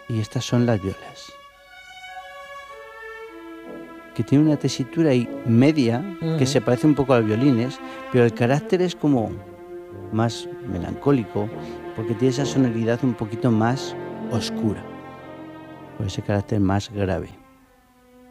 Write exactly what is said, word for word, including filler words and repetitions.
Y estas son las violas, que tiene una tesitura ahí media, uh-huh. que se parece un poco a los violines, pero el carácter es como más melancólico, porque tiene esa sonoridad un poquito más oscura, por ese carácter más grave.